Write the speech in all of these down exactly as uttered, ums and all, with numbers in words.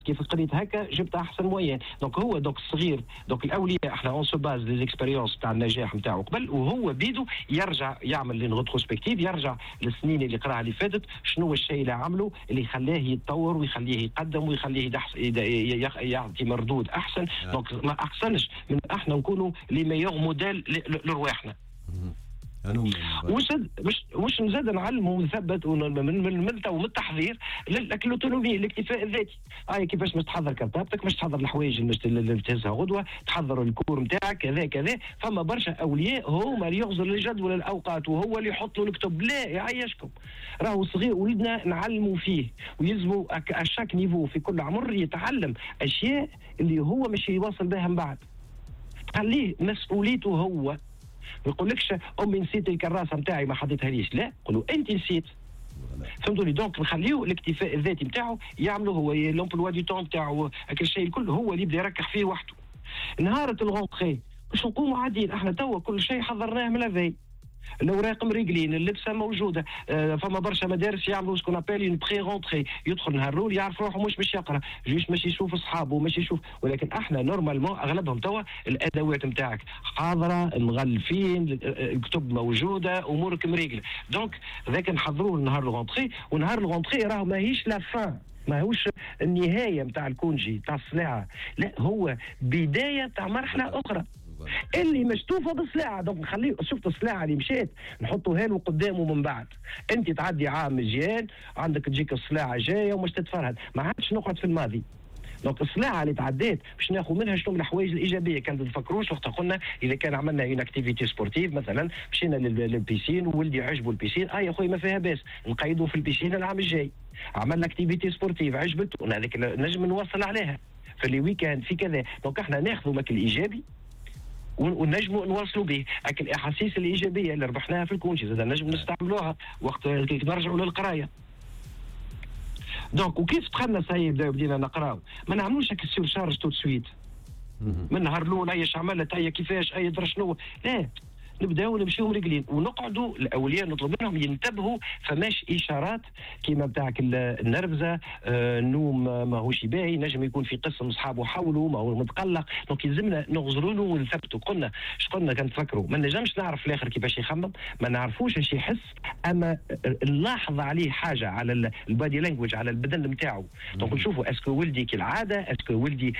كيف قريت هكا جبت احسن موين. دونك هو دوك الصغير دوك الاولياء احنا اون سو باز لي زيكسبيريونس تاع النجاح نتاعو قبل، وهو بيدو يرجع يعمل لين ريتروسبكتيف، يرجع للسنين اللي قراها اللي فاتت شنو الشيء اللي عمله اللي خلاه يتطور ويخليه يقدم ويخليه يدحس يعطي مردود احسن. دونك ما احسنش من احنا نكونوا لي ميور موديل لرواحنا. وش مش مش نزاد نعلموا ونثبت من من من من التحضير للاوتونومي الاكتفاء الذاتي. هاي كيفاش باش تحضر كرتابتك، باش تحضر الحوايج اللي تهزها غدوه، تحضر الكور نتاعك كذا كذا. فما برشا اولياء هما اللي يغزر لجدول الاوقات وهو اللي يحط له الكتب. لا يعيشكم، راهو صغير ولدنا نعلموا فيه، ويلزموا اشاك نيفو في كل عمر يتعلم اشياء اللي هو مش يواصل بها من بعد. خليه مسؤوليته هو. ما يقولكش امي نسيت الكراسه نتاعي ما حطيتها ليش، لا قولوا انت نسيت. فهمتوني؟ دونك نخليو الاكتفاء الذاتي نتاعو يعملوا هو لومبلوا دي طون نتاعو، هكا الشيء الكل هو اللي يبدا يركح فيه وحده. نهار الغونتري باش نقوموا عاديين احنا توا كل شيء حضرناه من لافي، الاوراق مريقلين، اللبسه موجوده. آه فما برشا مدارس يعملوا سكون ابيل اون بري رونتري، يدخل نهار الاول يعرف روحه مش باش يقرا، جيش ماشي يشوف اصحابه ماشي يشوف. ولكن احنا نورمالمون اغلبهم توا الادوات نتاعك حاضره مغلفين، الكتب موجوده، امورك مريقله. دونك ذاك نحضروه نهار الغونتري، ونهار الغونتري راه ماهيش لا فان، ماهوش النهايه نتاع الكونجي تاع الصلاعه، لا هو بدايه تاع مرحله اخرى اللي مشتوفه بالسلاعه. دونك نخليه شفت السلاعه اللي مشيت نحطوها له قدامه من بعد. انت تعدي عام مزيان عندك تجيك السلاعه جايه ومش تتفرهد، ما عادش نقعد في الماضي. دونك السلاعه اللي تعديت باش ناخذ منها شنو من الحوايج الايجابيه. كان تفكروش وقت قلنا اذا كان عملنا اون اكتيفيتي سبورتيف مثلا، مشينا للبيسين وولدي عجبوا البيسين، اه يا خويا ما فيها باس نقيدوا في البيسين العام الجاي. عملنا اكتيفيتي سبورتيف عجبته هذيك نجم نوصل عليها في الويكاند ويكاند في كذا. دونك احنا ناخذوا ماك الايجابي ونجموا نواصلوا به. لكن الاحاسيس الايجابيه اللي ربحناها في الكونجي زاد نجم نستعملوها وقت نرجعوا للقرايه. دونك وكيف دخلنا ساي بدينا نقراو، ما نعملوش هكا السير شارج تو سويت من نهار الاول ايش عملت هي كيفاش اي درا شنو، لا نبداو نمشيو مريقلين ونقعدوا الاولياء نطلب منهم ينتبهوا. فماش اشارات كيما بتاعك النرفزه، آه النوم ماهوش باهي، نجم يكون في قسم اصحابه حوله ما هو متقلق. دونك يلزمنا نغزروا له ونثبتوا. قلنا اش قلنا كان تفكروا ما نجمش نعرف في الاخر كيفاش يخمم، ما نعرفوش اش يحس، اما نلاحظ عليه حاجه على البادي لانجويج على البدن نتاعو. دونك نشوفوا اسكو ولدي كالعاده، اسكو ولدي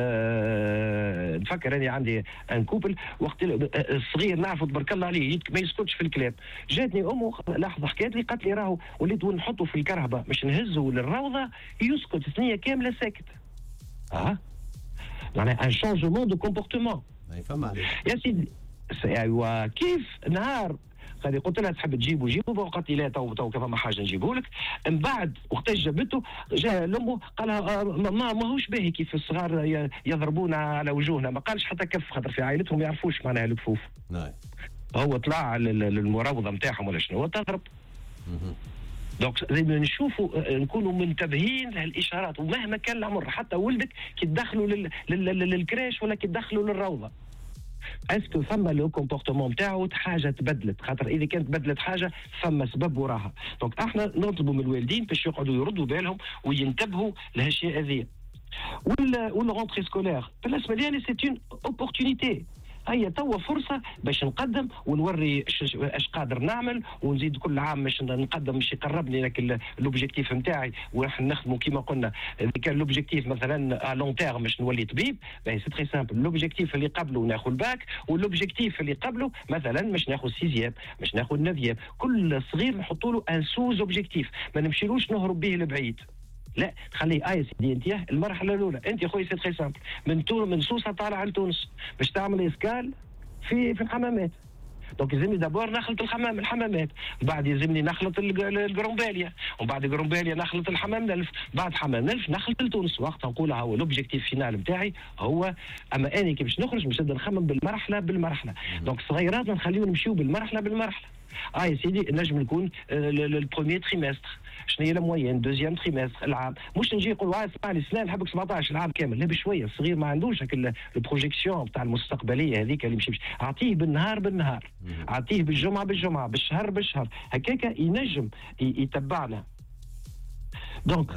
آه نفكر اني عندي ان كوبل وقت الصغير نعرف تبارك الله عليه ما يسكتش في الكلام. جاتني امه لحظه حكيت لي قالت لي راهو وليت نحطه في الكرهبه مش نهزه للروضه يسكت ثنيه كامله ساكت. اه معناها ان شانجمون دو كومبورتمون. يا سيدي ايوا كيف نهار هذه قلت لها تحب تجيبه جيبه، قالت لي لا تو تو كيف ما حاجه نجيبه لك. من بعد وقتاش جابته جاء لامه قالها ما ماهوش باهي كيف الصغار يضربونا على وجوهنا، ما قالش حتى كف خاطر في عائلتهم ما يعرفوش معناها الكفوف. نعم هو طلع للمراوضه نتاعهم ولا شنو تضرب. دونك زي ما نشوفوا نكونوا منتبهين لهالاشارات، ومهما كان العمر حتى ولدك كي تدخلوا للكراش ولا كي تدخلوا للروضه اسكو ثم لو كومبورتمون نتاعو حاجه تبدلت، خاطر اذا كانت بدلت حاجه ثم سبب وراها. دونك احنا نطلبوا من الوالدين باش يقعدوا يردوا بالهم وينتبهوا لهالشيء هذه. ولا ولا رونتري سكولير بالنسبه لي سي اون اوبورتونيتي، هي توا فرصه باش نقدم ونوري اش قادر نعمل، ونزيد كل عام باش نقدم باش يقربني لك لوبجيكتيف نتاعي. ونحن نخدموا كيما قلنا اذا كان لوبجيكتيف مثلا ا لون تيرم باش نولي طبيب، باهي سي تري سامبل. لوبجيكتيف اللي قبله ناخذ الباك، واللوبجيكتيف اللي قبله مثلا باش ناخذ سيزيام باش ناخذ نوفيام. كل صغير نحطوا له ان سوز اوبجيكتيف، ما نمشيلوش نهرب به لبعيد، لا خليه اي سيدي انت المرحله الاولى انت يا خويا سي تري سامبل من تونس من سوسه طالع لتونس باش تعمل اسكال في في الحمامات. دونك يلزمني دابور نخلط الحمام الحمامات، بعد يلزمني نخلط الجرومباليا، ومن بعد الجرومباليا نخلط الحمام نلف، بعد حمام نلف نخلط لتونس. وقتها نقولها هو لوبجيكتيف فينال نتاعي هو اما اني كي باش نخرج باش نبدا نخمم بالمرحله بالمرحله. دونك صغيرات نخليهم يمشيو بالمرحله بالمرحله. اه يا سيدي نجم نكون البروميير تريمستر شنو هي الموين، دوزيام تريمستر العام، مش نجي نقول واه اسمع لي سنه نحبك سبعطاش العام كامل، لا بشويه. الصغير ما عندوش هاك البروجيكسيون تاع المستقبليه هذيك اللي يمشي. اعطيه بالنهار بالنهار، اعطيه بالجمعه بالجمعه، بالشهر بالشهر، هكاك ينجم يتبعنا. دونك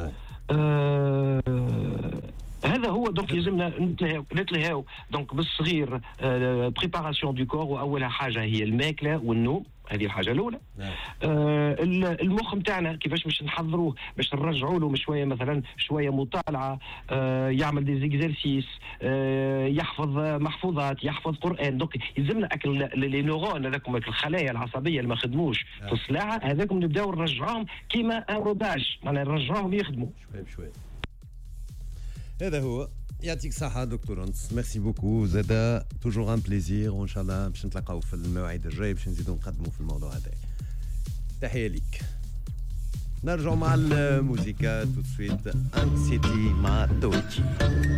آه هذا هو دونك يلزمنا نتلهاو نتلهاو دونك بالصغير. بريباراسيون دو كور، واولها حاجه هي الماكله والنوم، هذه الحاجه الاولى. آه المخ نتاعنا كيفاش باش نحضروه، باش نرجعوا له شويه مثلا شويه مطالعه، آه يعمل دي زيكزارسيس، آه يحفظ محفوظات، يحفظ قران. دونك يلزمنا اكل لي نورون هذاكم الخلايا العصبيه اللي ما خدموش في الصلاعه، هذاكم نبداو نرجعوهم كيما ان روداج، معناها نرجعوهم يخدموا شوي بشوي. هذا هو. يعطيك الصحة دكتور أنس، ميرسي بوكو. زادا توجور ان بليزير، وإن شاء الله باش نتلاقاو في المواعيد الجاية باش نزيدو نقدموا في الموضوع هذا. تحية ليك. نرجعوا مع الموسيقى تو سويت. انكسيتي مع تويتشي.